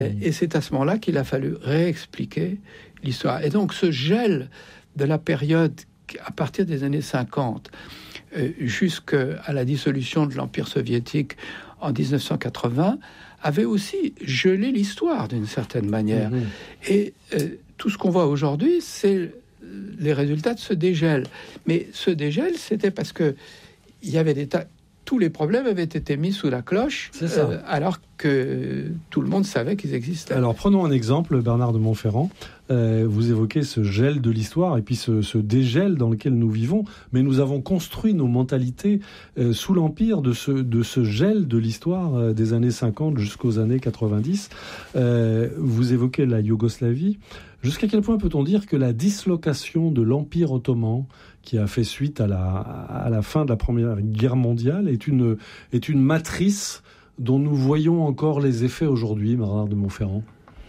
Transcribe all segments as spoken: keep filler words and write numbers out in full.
Et c'est à ce moment-là qu'il a fallu réexpliquer l'histoire. Et donc ce gel de la période à partir des années cinquante euh, jusqu'à la dissolution de l'Empire soviétique en dix-neuf cent quatre-vingts avait aussi gelé l'histoire d'une certaine manière. Mmh. Et euh, tout ce qu'on voit aujourd'hui, c'est les résultats de ce dégel. Mais ce dégel, c'était parce que il y avait des tas... tous les problèmes avaient été mis sous la cloche, euh, alors que tout le monde savait qu'ils existaient. Alors prenons un exemple, Bernard de Montferrand. Euh, vous évoquez ce gel de l'histoire et puis ce, ce dégel dans lequel nous vivons, mais nous avons construit nos mentalités euh, sous l'empire de ce, de ce gel de l'histoire euh, des années cinquante jusqu'aux années quatre-vingt-dix. Euh, vous évoquez la Yougoslavie. Jusqu'à quel point peut-on dire que la dislocation de l'Empire ottoman, qui a fait suite à la, à la fin de la Première Guerre mondiale, est une, est une matrice dont nous voyons encore les effets aujourd'hui, Bernard de Montferrand?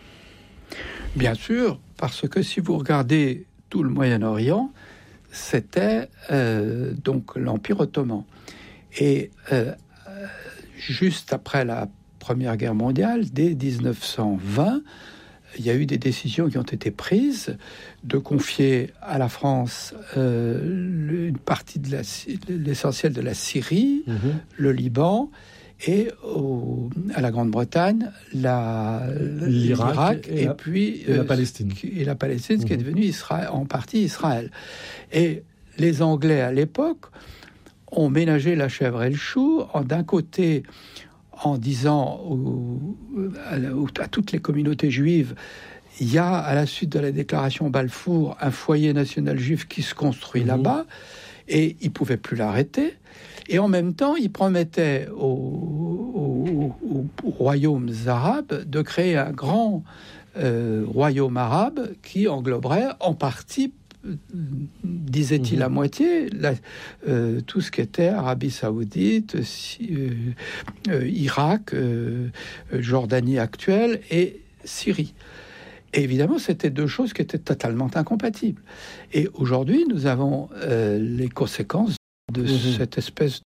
Bien sûr, parce que si vous regardez tout le Moyen-Orient, c'était euh, donc l'Empire ottoman. Et euh, juste après la Première Guerre mondiale, dès dix-neuf cent vingt, il y a eu des décisions qui ont été prises de confier à la France euh, une partie de la, l'essentiel de la Syrie, mmh. le Liban, et au, à la Grande-Bretagne, la, l'Irak, l'Irak et, et la, puis et la euh, Palestine. Et la Palestine, mmh. qui est devenue Israël, en partie Israël. Et les Anglais, à l'époque, ont ménagé la chèvre et le chou, en, d'un côté, en disant aux, à, à toutes les communautés juives, il y a, à la suite de la déclaration Balfour, un foyer national juif qui se construit mmh. là-bas, et ils ne pouvaient plus l'arrêter. Et en même temps, ils promettaient aux, aux, aux, aux royaumes arabes de créer un grand euh, royaume arabe qui engloberait en partie, disait-il mmh. à moitié, la, euh, tout ce qui était Arabie Saoudite, euh, euh, Irak, euh, Jordanie actuelle et Syrie. Et évidemment, c'était deux choses qui étaient totalement incompatibles. Et aujourd'hui, nous avons euh, les conséquences de mmh. cette espèce de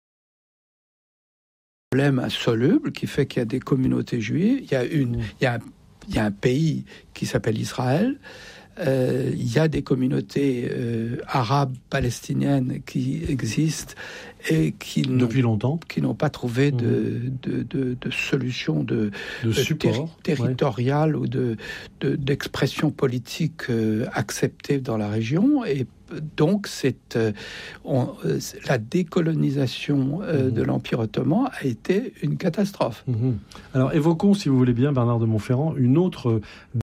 problème insoluble qui fait qu'il y a des communautés juives, il y a, une, mmh. il y a, il y a un pays qui s'appelle Israël, euh, il y a des communautés euh, arabes palestiniennes qui existent et qui depuis n'ont, longtemps qui n'ont pas trouvé mmh. de, de, de, de solution de, de, de support terri- territoriale ouais. ou de, de, d'expression politique euh, acceptée dans la région. Et donc, c'est, euh, on, euh, la décolonisation euh, mmh. de l'Empire ottoman a été une catastrophe. Mmh. Alors, évoquons, si vous voulez bien, Bernard de Montferrand, une autre...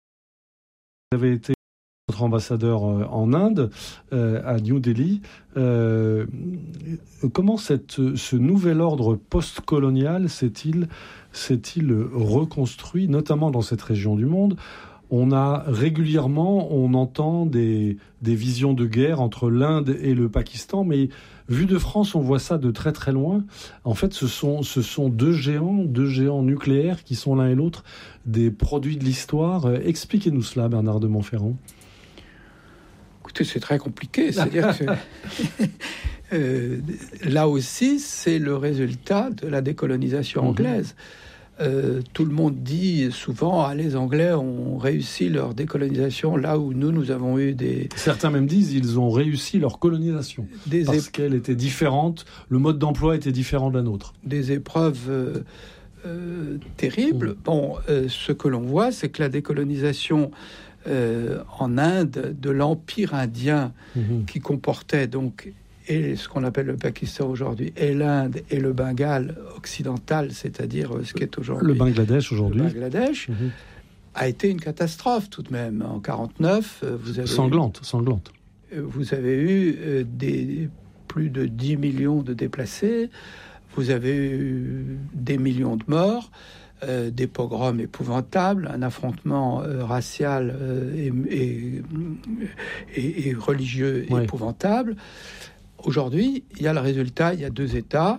Vous avez été notre ambassadeur en Inde, euh, à New Delhi. Euh, comment cette, ce nouvel ordre post-colonial s'est-il, s'est-il reconstruit, notamment dans cette région du monde? On a régulièrement, on entend des, des visions de guerre entre l'Inde et le Pakistan, mais vu de France, on voit ça de très très loin. En fait, ce sont, ce sont deux géants, deux géants nucléaires qui sont l'un et l'autre des produits de l'histoire. Expliquez-nous cela, Bernard de Montferrand. Écoutez, c'est très compliqué. C'est-à-dire que euh, là aussi, c'est le résultat de la décolonisation anglaise. Euh, tout le monde dit souvent, ah, les Anglais ont réussi leur décolonisation là où nous, nous avons eu des... Certains même disent ils ont réussi leur colonisation des parce ép... qu'elle était différente, le mode d'emploi était différent de la nôtre. Des épreuves euh, euh, terribles. Mmh. Bon, euh, ce que l'on voit, c'est que la décolonisation euh, en Inde de l'Empire indien, mmh. qui comportait donc... et ce qu'on appelle le Pakistan aujourd'hui, et l'Inde et le Bengale occidental, c'est-à-dire ce qui est aujourd'hui... Le Bangladesh aujourd'hui. Le Bangladesh, mmh. a été une catastrophe tout de même. En quarante-neuf, vous avez... Sanglante, eu, sanglante. Vous avez eu des, plus de dix millions de déplacés, vous avez eu des millions de morts, euh, des pogroms épouvantables, un affrontement euh, racial euh, et, et, et, et religieux ouais. épouvantable. Aujourd'hui, il y a le résultat, il y a deux États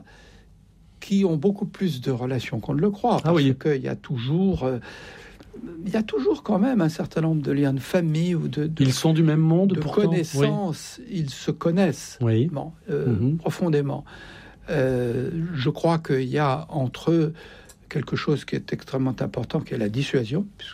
qui ont beaucoup plus de relations qu'on ne le croit. Parce ah oui. qu'il y a toujours... Euh, il y a toujours quand même un certain nombre de liens de famille ou de... de ils sont du même monde, de pourtant. connaissances. Oui. Ils se connaissent oui. bon, euh, mm-hmm. profondément. Euh, je crois qu'il y a entre eux quelque chose qui est extrêmement important, qui est la dissuasion, puisque